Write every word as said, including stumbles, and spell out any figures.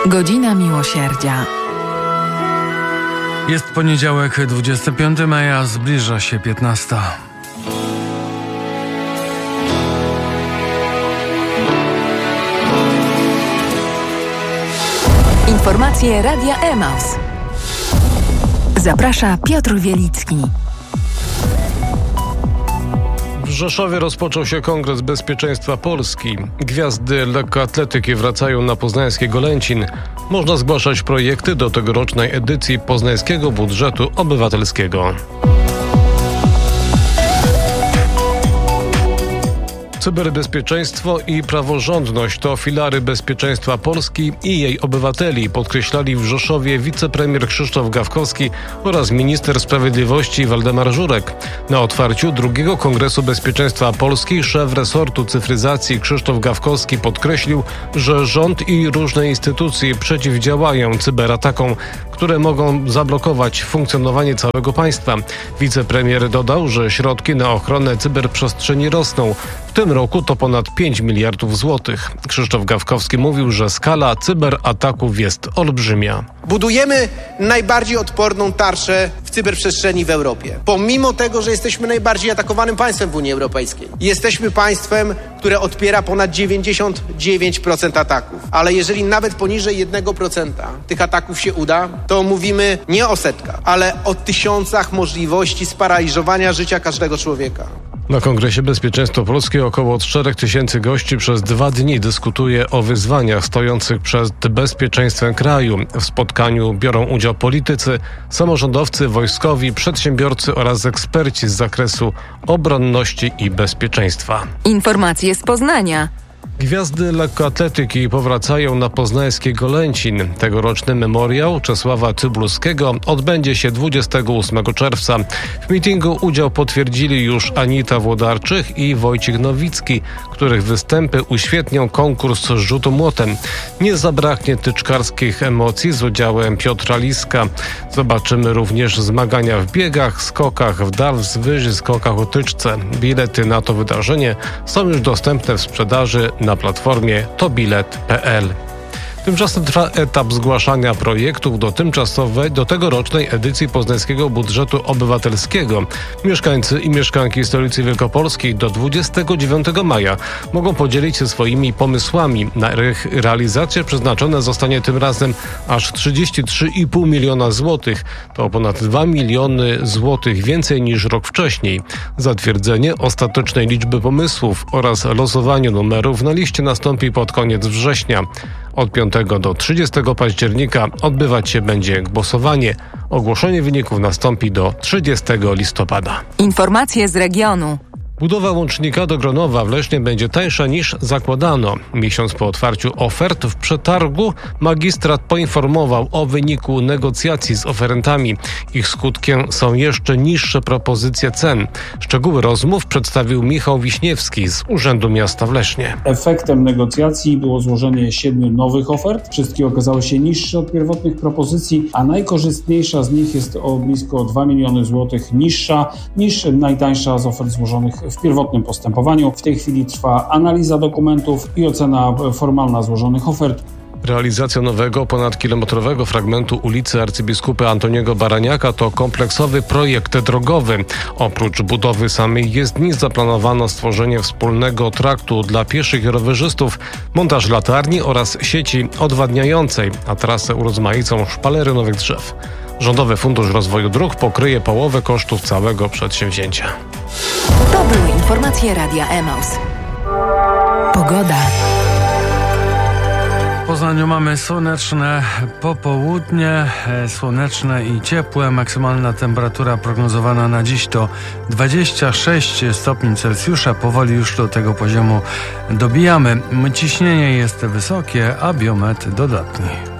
Godzina Miłosierdzia. Jest poniedziałek, dwudziestego piątego maja, zbliża się piętnasta. Informacje Radia Emaus. Zaprasza Piotr Wielicki. W Rzeszowie rozpoczął się Kongres Bezpieczeństwa Polski. Gwiazdy lekkoatletyki wracają na poznański Golęcin. Można zgłaszać projekty do tegorocznej edycji Poznańskiego Budżetu Obywatelskiego. Cyberbezpieczeństwo i praworządność to filary bezpieczeństwa Polski i jej obywateli, podkreślali w Rzeszowie wicepremier Krzysztof Gawkowski oraz minister sprawiedliwości Waldemar Żurek. Na otwarciu drugiego Kongresu Bezpieczeństwa Polski szef resortu cyfryzacji Krzysztof Gawkowski podkreślił, że rząd i różne instytucje przeciwdziałają cyberatakom, które mogą zablokować funkcjonowanie całego państwa. Wicepremier dodał, że środki na ochronę cyberprzestrzeni rosną. W tym roku to ponad pięć miliardów złotych. Krzysztof Gawkowski mówił, że skala cyberataków jest olbrzymia. Budujemy najbardziej odporną tarczę w cyberprzestrzeni w Europie. Pomimo tego, że jesteśmy najbardziej atakowanym państwem w Unii Europejskiej. Jesteśmy państwem, które odpiera ponad dziewięćdziesiąt dziewięć procent ataków. Ale jeżeli nawet poniżej jednego procenta tych ataków się uda, to mówimy nie o setkach, ale o tysiącach możliwości sparaliżowania życia każdego człowieka. Na Kongresie Bezpieczeństwa Polski około czterech tysięcy gości przez dwa dni dyskutuje o wyzwaniach stojących przed bezpieczeństwem kraju. W spotkaniu biorą udział politycy, samorządowcy, wojskowi, przedsiębiorcy oraz eksperci z zakresu obronności i bezpieczeństwa. Informacje z Poznania. Gwiazdy lekkoatletyki powracają na poznański Golęcin. Tegoroczny memoriał Czesława Cybulskiego odbędzie się dwudziestego ósmego czerwca. W mitingu udział potwierdzili już Anita Włodarczyk i Wojciech Nowicki, których występy uświetnią konkurs z rzutu młotem. Nie zabraknie tyczkarskich emocji z udziałem Piotra Liska. Zobaczymy również zmagania w biegach, skokach w dal, wzwyż, skokach o tyczce. Bilety na to wydarzenie są już dostępne w sprzedaży na platformie tobilet kropka pe el. Tymczasem trwa etap zgłaszania projektów do tymczasowej, do tegorocznej edycji Poznańskiego Budżetu Obywatelskiego. Mieszkańcy i mieszkanki stolicy Wielkopolskiej do dwudziestego dziewiątego maja mogą podzielić się swoimi pomysłami. Na ich realizację przeznaczone zostanie tym razem aż trzydzieści trzy i pół miliona złotych. To ponad dwa miliony złotych więcej niż rok wcześniej. Zatwierdzenie ostatecznej liczby pomysłów oraz losowanie numerów na liście nastąpi pod koniec września. Od piątego do trzydziestego października odbywać się będzie głosowanie. Ogłoszenie wyników nastąpi do trzydziestego listopada. Informacje z regionu. Budowa łącznika do Gronowa w Lesznie będzie tańsza niż zakładano. Miesiąc po otwarciu ofert w przetargu magistrat poinformował o wyniku negocjacji z oferentami. Ich skutkiem są jeszcze niższe propozycje cen. Szczegóły rozmów przedstawił Michał Wiśniewski z Urzędu Miasta w Lesznie. Efektem negocjacji było złożenie siedmiu nowych ofert. Wszystkie okazały się niższe od pierwotnych propozycji, a najkorzystniejsza z nich jest o blisko dwa miliony złotych niższa niż najtańsza z ofert złożonych w pierwotnym postępowaniu. W tej chwili trwa analiza dokumentów i ocena formalna złożonych ofert. Realizacja nowego ponadkilometrowego fragmentu ulicy Arcybiskupa Antoniego Baraniaka to kompleksowy projekt drogowy. Oprócz budowy samej jezdni zaplanowano stworzenie wspólnego traktu dla pieszych i rowerzystów, montaż latarni oraz sieci odwadniającej, a trasę urozmaicą szpalery nowych drzew. Rządowy Fundusz Rozwoju Dróg pokryje połowę kosztów całego przedsięwzięcia. To były informacje Radia Emaus. Pogoda. W Poznaniu mamy słoneczne popołudnie, słoneczne i ciepłe. Maksymalna temperatura prognozowana na dziś to dwadzieścia sześć stopni Celsjusza. Powoli już do tego poziomu dobijamy. Ciśnienie jest wysokie, a biometr dodatni.